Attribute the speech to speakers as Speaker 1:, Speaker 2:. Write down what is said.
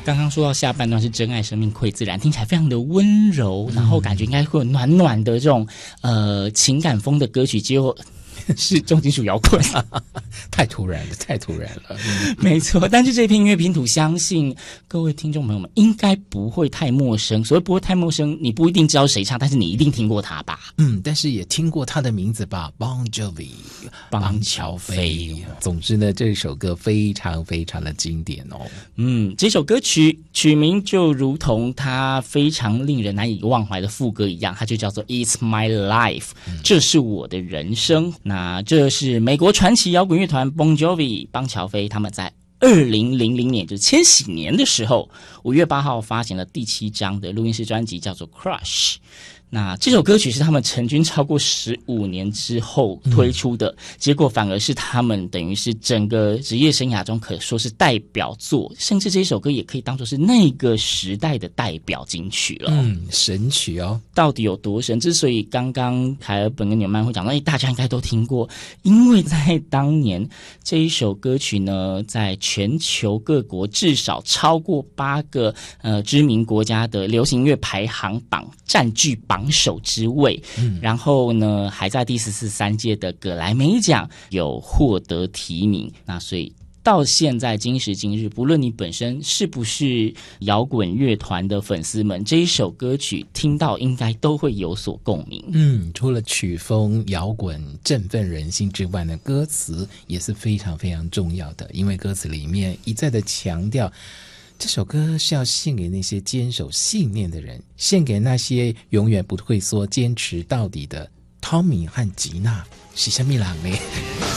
Speaker 1: 刚刚说到下半段是真爱生命馈自然，听起来非常的温柔，然后感觉应该会有暖暖的这种情感风的歌曲，结果是重金属摇滚。
Speaker 2: 太突然了，太突然了。
Speaker 1: 没错，但是这篇音乐拼图，相信各位听众朋友们应该不会太陌生。所谓不会太陌生，你不一定知道谁唱，但是你一定听过他吧？
Speaker 2: 但是也听过他的名字吧 ，Bon Jovi， 邦乔飞。总之呢，这首歌非常非常的经典哦。
Speaker 1: 这首歌曲取名就如同它非常令人难以忘怀的副歌一样，它就叫做 It's My Life， 这是我的人生。那这是美国传奇摇滚乐团 Bon Jovi 邦乔飞他们在2000年，就是千禧年的时候，5月8号发行了第7张的录音室专辑，叫做 Crush。那这首歌曲是他们成军超过15年之后推出的，结果反而是他们等于是整个职业生涯中可说是代表作，甚至这首歌也可以当作是那个时代的代表金曲了。
Speaker 2: 神曲哦，
Speaker 1: 到底有多神？之所以刚刚凯尔本跟纽曼会讲到，大家应该都听过，因为在当年这一首歌曲呢，在全球各国至少超过8个知名国家的流行乐排行榜占据榜首之位，然后呢，还在第14、13届的葛莱美奖有获得提名。那所以到现在今时今日，不论你本身是不是摇滚乐团的粉丝们，这一首歌曲听到应该都会有所共鸣。
Speaker 2: 除了曲风摇滚振奋人心之外呢，歌词也是非常非常重要的，因为歌词里面一再的强调这首歌是要献给那些坚守信念的人，献给那些永远不退缩坚持到底的汤米和吉娜。是什么人呢？